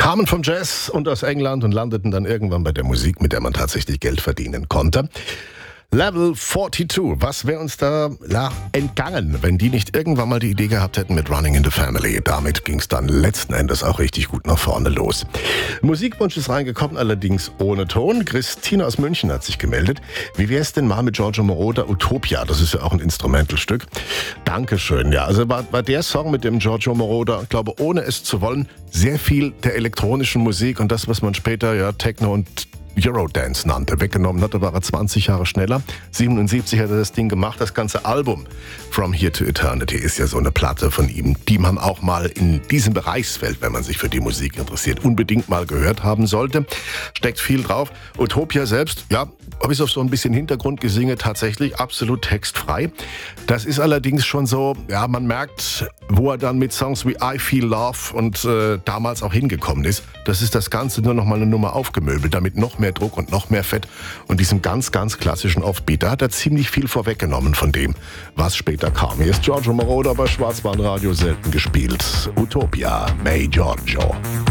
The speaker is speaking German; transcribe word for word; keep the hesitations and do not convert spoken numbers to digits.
kamen vom Jazz und aus England und landeten dann irgendwann bei der Musik, mit der man tatsächlich Geld verdienen konnte. Level zweiundvierzig, was wäre uns da ja, entgangen, wenn die nicht irgendwann mal die Idee gehabt hätten mit Running in the Family. Damit ging es dann letzten Endes auch richtig gut nach vorne los. Musikwunsch ist reingekommen, allerdings ohne Ton. Christine aus München hat sich gemeldet. Wie wäre es denn mal mit Giorgio Moroder, Utopia? Das ist ja auch ein Instrumentalstück. Dankeschön. Ja, also war, war der Song mit dem Giorgio Moroder, ich glaube, ohne es zu wollen, sehr viel der elektronischen Musik und das, was man später ja Techno und Eurodance nannte, weggenommen hat. Da war er zwanzig Jahre schneller. siebenundsiebzig hat er das Ding gemacht. Das ganze Album From Here to Eternity ist ja so eine Platte von ihm, die man auch mal in diesem Bereichsfeld, wenn man sich für die Musik interessiert, unbedingt mal gehört haben sollte. Steckt viel drauf. Utopia selbst, ja, bis auf so ein bisschen Hintergrundgesinge tatsächlich absolut textfrei. Das ist allerdings schon so, ja, man merkt, wo er dann mit Songs wie I Feel Love und äh, damals auch hingekommen ist. Das ist das Ganze nur noch mal eine Nummer aufgemöbelt, damit noch mehr Druck und noch mehr Fett und diesem ganz, ganz klassischen Offbeat. Da hat er ziemlich viel vorweggenommen von dem, was später kam. Hier ist Giorgio Moroder bei Schwarzwaldradio selten gespielt. Utopia, May Giorgio.